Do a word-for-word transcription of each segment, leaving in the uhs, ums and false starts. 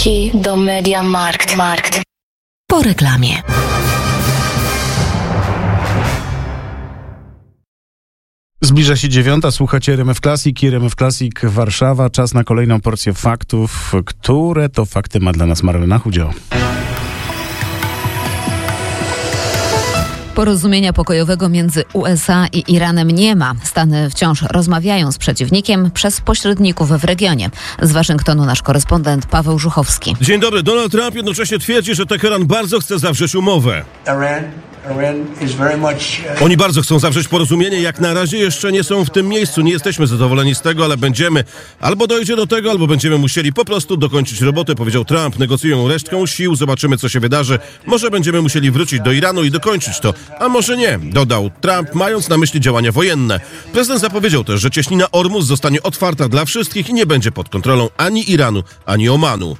Nowości do Mediamarkt. Markt. Po reklamie. Zbliża się dziewiąta, słuchacie R M F Classic i R M F Classic Warszawa. Czas na kolejną porcję faktów. Które to fakty ma dla nas Marlena Chudzio? Porozumienia pokojowego między U S A i Iranem nie ma. Stany wciąż rozmawiają z przeciwnikiem przez pośredników w regionie. Z Waszyngtonu nasz korespondent Paweł Żuchowski. Dzień dobry. Donald Trump jednocześnie twierdzi, że Teheran bardzo chce zawrzeć umowę. Iran. Oni bardzo chcą zawrzeć porozumienie, jak na razie jeszcze nie są w tym miejscu, nie jesteśmy zadowoleni z tego, ale będziemy, albo dojdzie do tego, albo będziemy musieli po prostu dokończyć robotę, powiedział Trump. Negocjują resztką sił, zobaczymy co się wydarzy. Może będziemy musieli wrócić do Iranu i dokończyć to, a może nie, dodał Trump, mając na myśli działania wojenne. Prezydent zapowiedział też, że cieśnina Ormus zostanie otwarta dla wszystkich i nie będzie pod kontrolą ani Iranu, ani Omanu.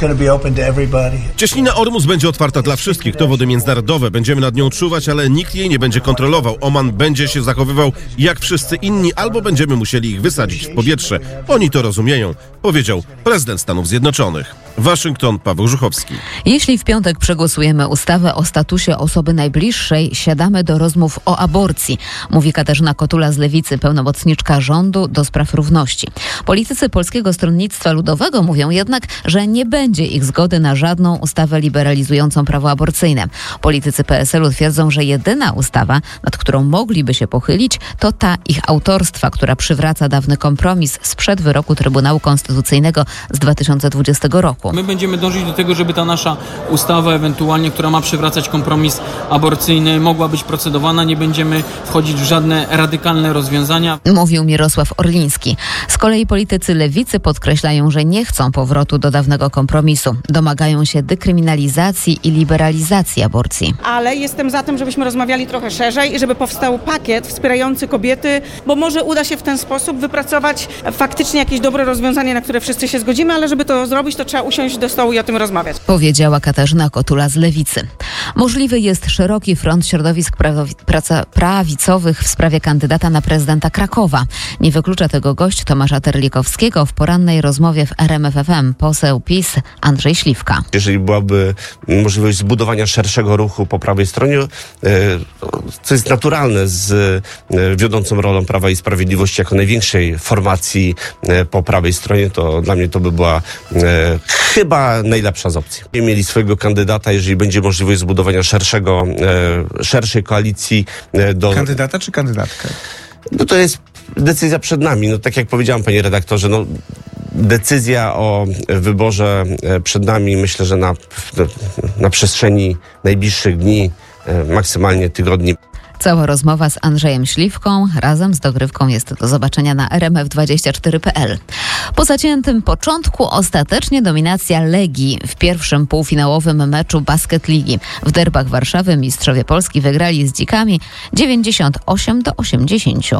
Cieśnina Ormus będzie otwarta dla wszystkich, to wody międzynarodowe, będziemy nad nią czuwać, ale nikt jej nie będzie kontrolował. Oman będzie się zachowywał jak wszyscy inni, albo będziemy musieli ich wysadzić w powietrze. Oni to rozumieją, powiedział prezydent Stanów Zjednoczonych. Waszyngton, Paweł Żuchowski. Jeśli w piątek przegłosujemy ustawę o statusie osoby najbliższej, siadamy do rozmów o aborcji, mówi Katarzyna Kotula z Lewicy, pełnomocniczka rządu do spraw równości. Politycy Polskiego Stronnictwa Ludowego mówią jednak, że nie będzie ich zgody na żadną ustawę liberalizującą prawo aborcyjne. Politycy P S L-u twierdzą, że jedyna ustawa, nad którą mogliby się pochylić, to ta ich autorstwa, która przywraca dawny kompromis sprzed wyroku Trybunału Konstytucyjnego z dwa tysiące dwudziestego roku. My będziemy dążyć do tego, żeby ta nasza ustawa ewentualnie, która ma przywracać kompromis aborcyjny, mogła być procedowana. Nie będziemy wchodzić w żadne radykalne rozwiązania. Mówił Mirosław Orliński. Z kolei politycy Lewicy podkreślają, że nie chcą powrotu do dawnego kompromisu. Domagają się dekryminalizacji i liberalizacji aborcji. Ale jestem za tym, żebyśmy rozmawiali trochę szerzej i żeby powstał pakiet wspierający kobiety, bo może uda się w ten sposób wypracować faktycznie jakieś dobre rozwiązanie, na które wszyscy się zgodzimy, ale żeby to zrobić, to trzeba usiąść do stołu i o tym rozmawiać. Powiedziała Katarzyna Kotula z Lewicy. Możliwy jest szeroki front środowisk prawi- praca- prawicowych w sprawie kandydata na prezydenta Krakowa. Nie wyklucza tego gość Tomasza Terlikowskiego. W porannej rozmowie w R M F F M poseł PiS Andrzej Śliwka. Jeżeli byłaby możliwość zbudowania szerszego ruchu po prawej stronie, co jest naturalne z wiodącą rolą Prawa i Sprawiedliwości jako największej formacji po prawej stronie, to dla mnie to by była chyba najlepsza z opcji. Mieli swojego kandydata, jeżeli będzie możliwość zbudowania szerszego, szerszej koalicji do... Kandydata czy kandydatkę? No to jest decyzja przed nami. No tak jak powiedziałam, panie redaktorze, no decyzja o wyborze przed nami, myślę, że na, na przestrzeni najbliższych dni, maksymalnie tygodni. Cała rozmowa z Andrzejem Śliwką razem z dogrywką jest do zobaczenia na r m f dwadzieścia cztery kropka p l. Po zaciętym początku ostatecznie dominacja Legii w pierwszym półfinałowym meczu Basket Ligi. W derbach Warszawy mistrzowie Polski wygrali z Dzikami dziewięćdziesiąt osiem do osiemdziesięciu.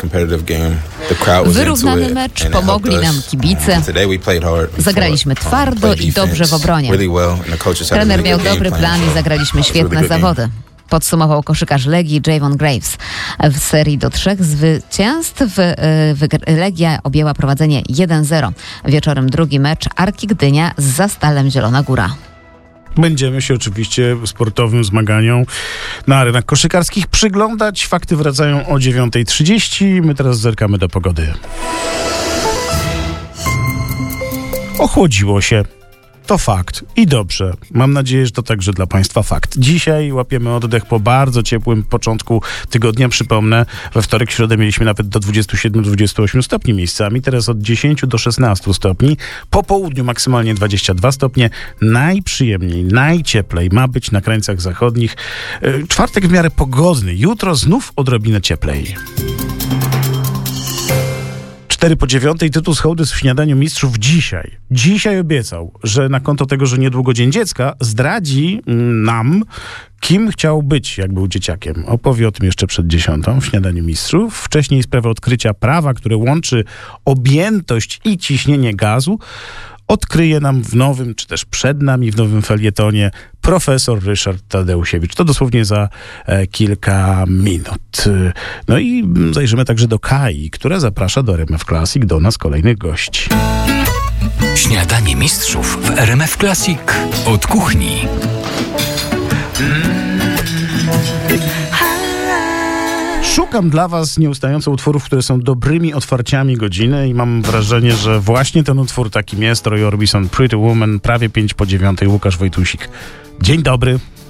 Wyrównany mecz, pomogli nam kibice. Zagraliśmy twardo i dobrze w obronie. Trener miał dobry plan i zagraliśmy świetne zawody. Podsumował koszykarz Legii Javon Graves. W serii do trzech zwycięstw Legia objęła prowadzenie jeden zero. Wieczorem drugi mecz Arki Gdynia z Zastalem Zielona Góra. Będziemy się oczywiście sportowym zmaganiom na arenach koszykarskich przyglądać. Fakty wracają o dziewiąta trzydzieści. My teraz zerkamy do pogody. Ochłodziło się. To fakt. I dobrze. Mam nadzieję, że to także dla Państwa fakt. Dzisiaj łapiemy oddech po bardzo ciepłym początku tygodnia. Przypomnę, we wtorek, środę mieliśmy nawet do dwudziestu siedmiu do dwudziestu ośmiu stopni miejscami. Teraz od dziesięciu do szesnastu stopni. Po południu maksymalnie dwadzieścia dwa stopnie. Najprzyjemniej, najcieplej ma być na krańcach zachodnich. Czwartek w miarę pogodny. Jutro znów odrobinę cieplej. Cztery po dziewiątej, tytuł z hołdy w śniadaniu mistrzów dzisiaj. Dzisiaj obiecał, że na konto tego, że niedługo Dzień Dziecka, zdradzi nam, kim chciał być, jak był dzieciakiem. Opowie o tym jeszcze przed dziesiątą w śniadaniu mistrzów. Wcześniej sprawę odkrycia prawa, które łączy objętość i ciśnienie gazu, odkryje nam w nowym, czy też przed nami w nowym felietonie profesor Ryszard Tadeusiewicz. To dosłownie za e, kilka minut. No i zajrzymy także do Kai, która zaprasza do R M F Classic do nas kolejnych gości. Śniadanie mistrzów w R M F Classic od kuchni. Szukam dla was nieustająco utworów, które są dobrymi otwarciami godziny i mam wrażenie, że właśnie ten utwór takim jest. Roy Orbison, Pretty Woman, prawie pięć po dziewiątej, Łukasz Wojtusik. Dzień dobry.